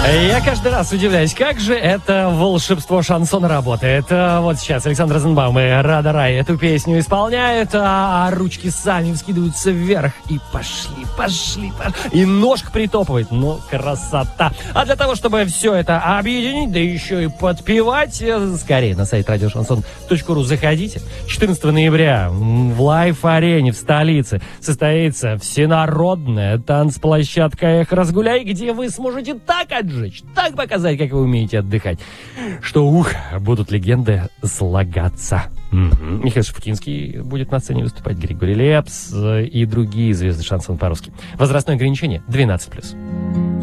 Я каждый раз удивляюсь, как же это волшебство шансона работает. Вот сейчас Александр Розенбаум и Рада Рай эту песню исполняют, а ручки сами вскидываются вверх. И пошли. И ножка притопывает. Ну, красота. А для того, чтобы все это объединить, да еще и подпевать, скорее на сайт радиошансон.ру заходите. 14 ноября в Лайф-арене в столице состоится всенародная танцплощадка «Эх, разгуляй», где вы сможете так отжечь, так показать, как вы умеете отдыхать, что, будут легенды слагаться. Михаил Шуфутинский будет на сцене выступать, Григорий Лепс и другие звезды шансона по-русски. Возрастное ограничение 12+.